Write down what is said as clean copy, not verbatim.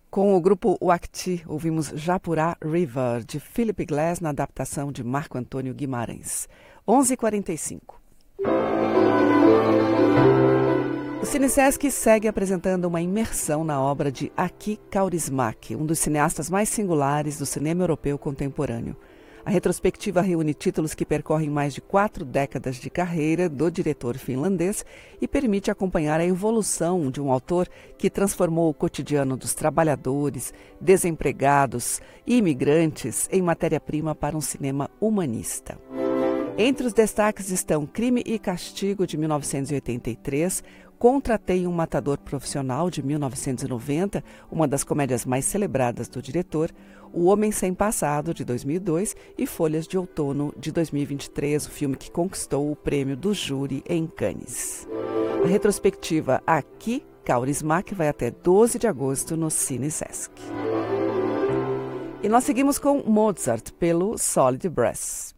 Com o grupo Uacti, ouvimos Japurá River, de Philip Glass, na adaptação de Marco Antônio Guimarães. 11h45. O Cine Sesc segue apresentando uma imersão na obra de Aki Kaurismäki, um dos cineastas mais singulares do cinema europeu contemporâneo. A retrospectiva reúne títulos que percorrem mais de 4 décadas de carreira do diretor finlandês e permite acompanhar a evolução de um autor que transformou o cotidiano dos trabalhadores, desempregados e imigrantes em matéria-prima para um cinema humanista. Entre os destaques estão Crime e Castigo, de 1983, Contratei um Matador Profissional, de 1990, uma das comédias mais celebradas do diretor, O Homem Sem Passado, de 2002, e Folhas de Outono, de 2023, o filme que conquistou o prêmio do júri em Cannes. A retrospectiva Aki Kaurismäki vai até 12 de agosto no Cine Sesc. E nós seguimos com Mozart, pelo Solid Brass.